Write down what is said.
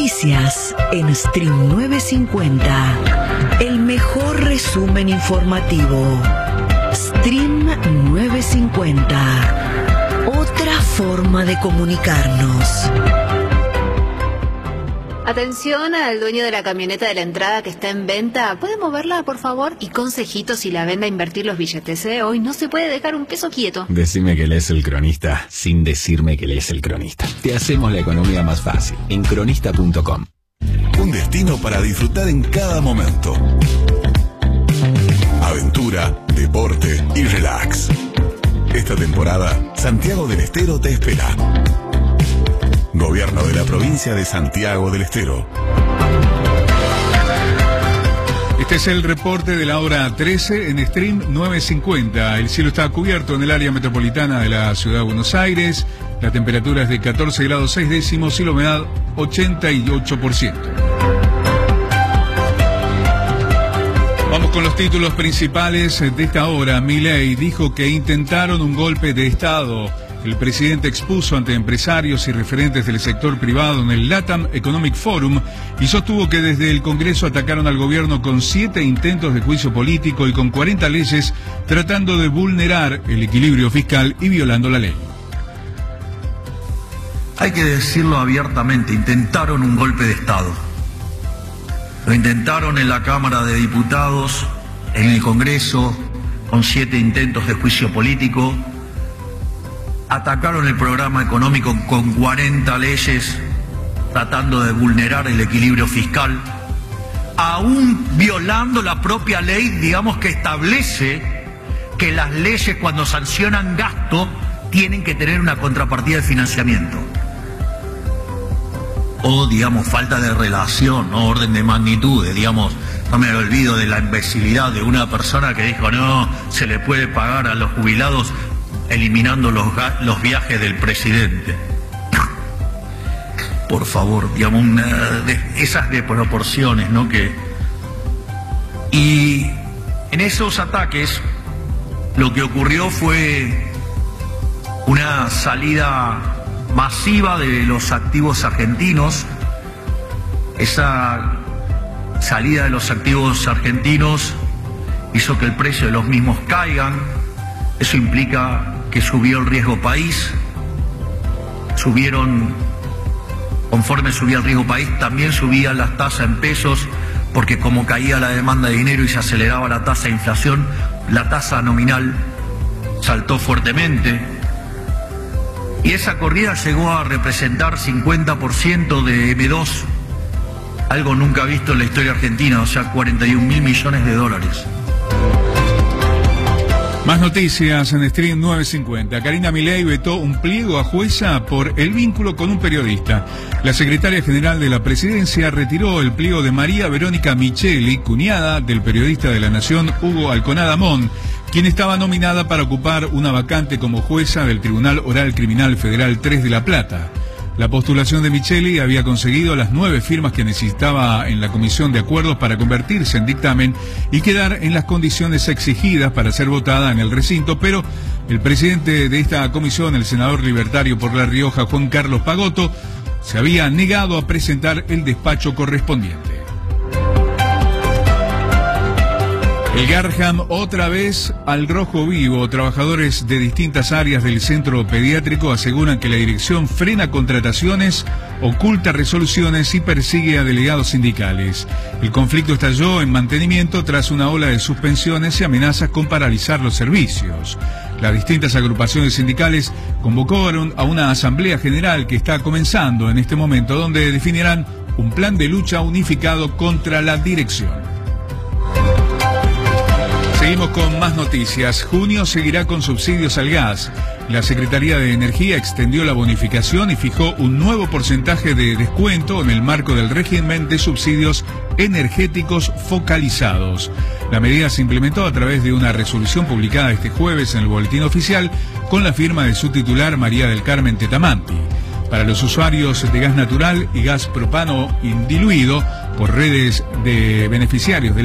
Noticias en Stream 950. El mejor resumen informativo. Stream 950. Otra forma de comunicarnos. Atención al dueño de la camioneta de la entrada que está en venta. ¿Puede moverla, por favor? Y consejitos si la vende a invertir los billetes, ¿eh? Hoy no se puede dejar un peso quieto. Decime que lees El Cronista sin decirme que lees El Cronista. Te hacemos la economía más fácil en cronista.com. Un destino para disfrutar en cada momento. Aventura, deporte y relax. Esta temporada, Santiago del Estero te espera. Gobierno de la provincia de Santiago del Estero. Este es el reporte de la hora 13 en Stream 950. El cielo está cubierto en el área metropolitana de la ciudad de Buenos Aires. La temperatura es de 14 grados 6 décimos y la humedad 88%. Vamos con los títulos principales de esta hora. Milei dijo que intentaron un golpe de Estado. El presidente expuso ante empresarios y referentes del sector privado en el LATAM Economic Forum y sostuvo que desde el Congreso atacaron al gobierno con 7 intentos de juicio político y con 40 leyes tratando de vulnerar el equilibrio fiscal y violando la ley. Hay que decirlo abiertamente, intentaron un golpe de Estado. Lo intentaron en la Cámara de Diputados, en el Congreso, con 7 intentos de juicio político. Atacaron el programa económico con 40 leyes, tratando de vulnerar el equilibrio fiscal, aún violando la propia ley, digamos, que establece que las leyes cuando sancionan gasto tienen que tener una contrapartida de financiamiento. O, digamos, falta de relación, ¿no? Orden de magnitudes, digamos. No me olvido de la imbecilidad de una persona que dijo, no, se le puede pagar a los jubilados eliminando los viajes del presidente. Por favor, digamos, esas desproporciones, ¿no? Y en esos ataques lo que ocurrió fue una salida masiva de los activos argentinos. Esa salida de los activos argentinos hizo que el precio de los mismos caigan. Eso implica que subió el riesgo país, conforme subía el riesgo país, también subían las tasas en pesos, porque como caía la demanda de dinero y se aceleraba la tasa de inflación, la tasa nominal saltó fuertemente. Y esa corrida llegó a representar 50% de M2, algo nunca visto en la historia argentina, o sea, 41.000 millones de dólares. Más noticias en Stream 950. Karina Milei vetó un pliego a jueza por el vínculo con un periodista. La secretaria general de la presidencia retiró el pliego de María Verónica Micheli, cuñada del periodista de La Nación Hugo Alconada Mon, quien estaba nominada para ocupar una vacante como jueza del Tribunal Oral Criminal Federal 3 de La Plata. La postulación de Micheli había conseguido las 9 firmas que necesitaba en la Comisión de Acuerdos para convertirse en dictamen y quedar en las condiciones exigidas para ser votada en el recinto, pero el presidente de esta comisión, el senador libertario por La Rioja, Juan Carlos Pagotto, se había negado a presentar el despacho correspondiente. El Garham otra vez al rojo vivo. Trabajadores de distintas áreas del centro pediátrico aseguran que la dirección frena contrataciones, oculta resoluciones y persigue a delegados sindicales. El conflicto estalló en mantenimiento tras una ola de suspensiones y amenazas con paralizar los servicios. Las distintas agrupaciones sindicales convocaron a una asamblea general que está comenzando en este momento, donde definirán un plan de lucha unificado contra la dirección. Seguimos con más noticias. Junio seguirá con subsidios al gas. La Secretaría de Energía extendió la bonificación y fijó un nuevo porcentaje de descuento en el marco del régimen de subsidios energéticos focalizados. La medida se implementó a través de una resolución publicada este jueves en el Boletín Oficial con la firma de su titular María del Carmen Tetamanti. Para los usuarios de gas natural y gas propano indiluido por redes de beneficiarios del